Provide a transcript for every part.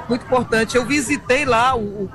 muito importante. Eu visitei lá o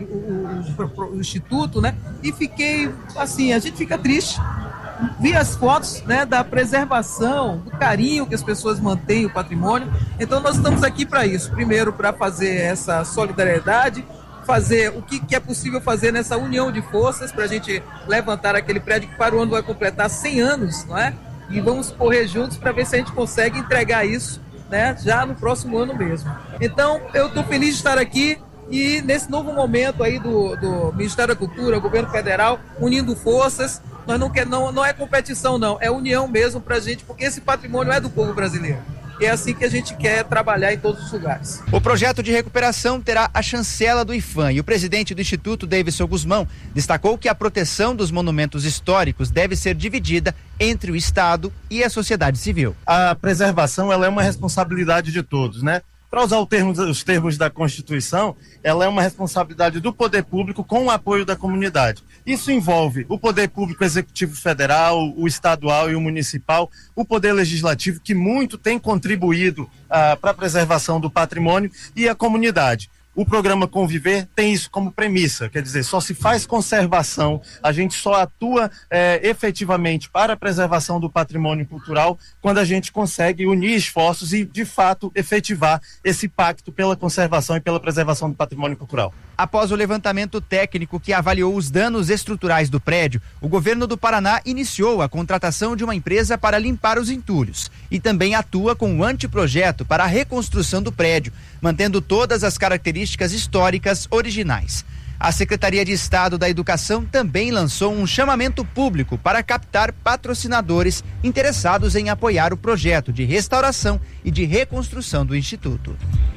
Instituto, né? E fiquei, assim, a gente fica triste. Vi as fotos, né, da preservação, do carinho que as pessoas mantêm o patrimônio. Então nós estamos aqui para isso. Primeiro, para fazer essa solidariedade, fazer o que é possível fazer nessa união de forças para a gente levantar aquele prédio que para o ano vai completar 100 anos, não é? E vamos correr juntos para ver se a gente consegue entregar isso, né, já no próximo ano mesmo. Então eu estou feliz de estar aqui e nesse novo momento aí do Ministério da Cultura, Governo Federal, unindo forças. Nós não é competição, não, é união mesmo para a gente, porque esse patrimônio é do povo brasileiro. E é assim que a gente quer trabalhar em todos os lugares. O projeto de recuperação terá a chancela do IPHAN e o presidente do Instituto, Davidson Guzmão, destacou que a proteção dos monumentos históricos deve ser dividida entre o Estado e a sociedade civil. A preservação, ela é uma responsabilidade de todos, né? Para usar os termos da Constituição, ela é uma responsabilidade do poder público com o apoio da comunidade. Isso envolve o poder público executivo federal, o estadual e o municipal, o poder legislativo, que muito tem contribuído para a preservação do patrimônio, e a comunidade. O programa Conviver tem isso como premissa, quer dizer, só se faz conservação, a gente só atua efetivamente para a preservação do patrimônio cultural quando a gente consegue unir esforços e, de fato, efetivar esse pacto pela conservação e pela preservação do patrimônio cultural. Após o levantamento técnico que avaliou os danos estruturais do prédio, o governo do Paraná iniciou a contratação de uma empresa para limpar os entulhos e também atua com um anteprojeto para a reconstrução do prédio, mantendo todas as características históricas originais. A Secretaria de Estado da Educação também lançou um chamamento público para captar patrocinadores interessados em apoiar o projeto de restauração e de reconstrução do Instituto.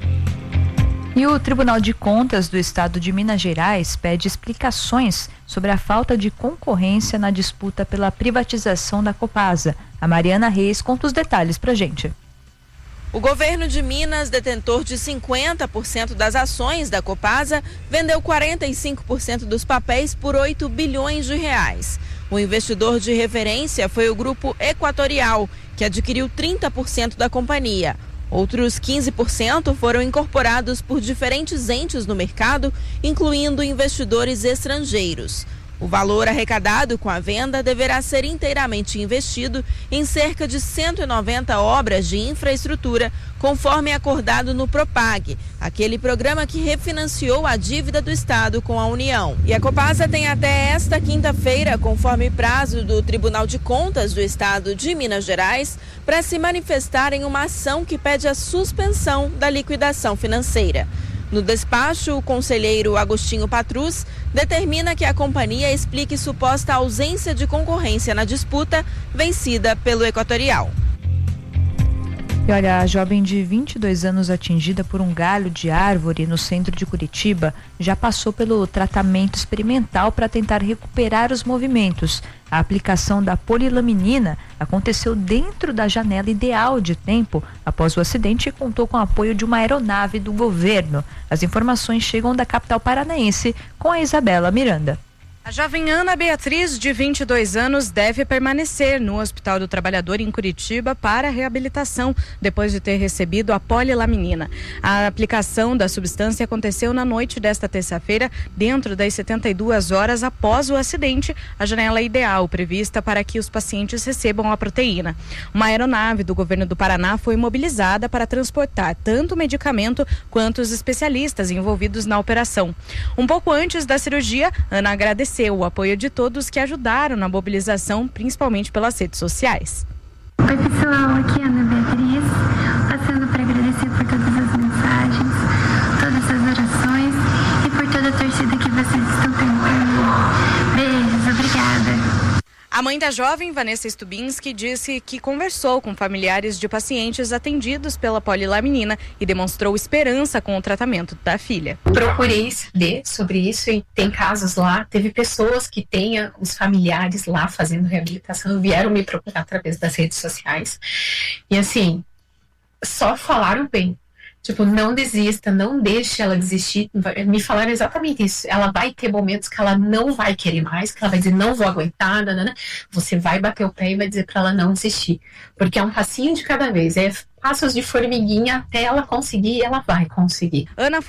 E o Tribunal de Contas do Estado de Minas Gerais pede explicações sobre a falta de concorrência na disputa pela privatização da Copasa. A Mariana Reis conta os detalhes pra gente. O governo de Minas, detentor de 50% das ações da Copasa, vendeu 45% dos papéis por 8 bilhões de reais. O investidor de referência foi o Grupo Equatorial, que adquiriu 30% da companhia. Outros 15% foram incorporados por diferentes entes no mercado, incluindo investidores estrangeiros. O valor arrecadado com a venda deverá ser inteiramente investido em cerca de 190 obras de infraestrutura, conforme acordado no Propag, aquele programa que refinanciou a dívida do Estado com a União. E a Copasa tem até esta quinta-feira, conforme prazo do Tribunal de Contas do Estado de Minas Gerais, para se manifestar em uma ação que pede a suspensão da liquidação financeira. No despacho, o conselheiro Agostinho Patrus determina que a companhia explique suposta ausência de concorrência na disputa vencida pelo Equatorial. E olha, a jovem de 22 anos atingida por um galho de árvore no centro de Curitiba já passou pelo tratamento experimental para tentar recuperar os movimentos. A aplicação da polilaminina aconteceu dentro da janela ideal de tempo após o acidente e contou com o apoio de uma aeronave do governo. As informações chegam da capital paranaense com a Isabela Miranda. A jovem Ana Beatriz, de 22 anos, deve permanecer no Hospital do Trabalhador em Curitiba para reabilitação, depois de ter recebido a polilaminina. A aplicação da substância aconteceu na noite desta terça-feira, dentro das 72 horas após o acidente, a janela ideal prevista para que os pacientes recebam a proteína. Uma aeronave do governo do Paraná foi mobilizada para transportar tanto o medicamento quanto os especialistas envolvidos na operação. Um pouco antes da cirurgia, Ana agradeceu o apoio de todos que ajudaram na mobilização, principalmente pelas redes sociais. Oi pessoal, aqui é a Ana Beatriz, passando para agradecer por todas as mensagens, todas as orações e por toda a torcida que vocês estão tendo por mim. Beijos, obrigada. A mãe da jovem, Vanessa Stubinski, disse que conversou com familiares de pacientes atendidos pela polilaminina e demonstrou esperança com o tratamento da filha. Procurei saber sobre isso e tem casos lá, teve pessoas que têm os familiares lá fazendo reabilitação, vieram me procurar através das redes sociais e assim, só falaram bem. Tipo, não desista, não deixe ela desistir. Me falaram exatamente isso. Ela vai ter momentos que ela não vai querer mais, que ela vai dizer, não vou aguentar, nanana. Você vai bater o pé e vai dizer para ela não desistir. Porque é um passinho de cada vez, é passos de formiguinha até ela conseguir e ela vai conseguir. Ana